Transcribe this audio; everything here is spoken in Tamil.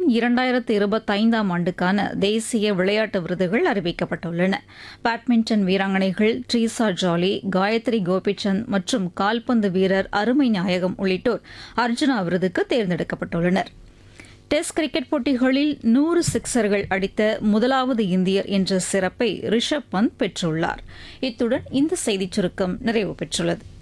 அமைச்சகத்தின் 2025ஆம் ஆண்டுக்கான தேசிய விளையாட்டு விருதுகள் அறிவிக்கப்பட்டுள்ளன. பேட்மிண்டன் வீராங்கனைகள் ட்ரீசா ஜாலி, காயத்ரி கோபிசந்த் மற்றும் கால்பந்து வீரர் அருமை நாயகம் உள்ளிட்டோர் அர்ஜுனா விருதுக்கு தேர்ந்தெடுக்கப்பட்டுள்ளனர். டெஸ்ட் கிரிக்கெட் போட்டிகளில் 100 சிக்சர்கள் அடித்த முதலாவது இந்தியர் என்ற சிறப்பை ரிஷப் பந்த் பெற்றுள்ளார். இத்துடன் இந்த செய்திச் சுருக்கம் நிறைவு பெற்றுள்ளது.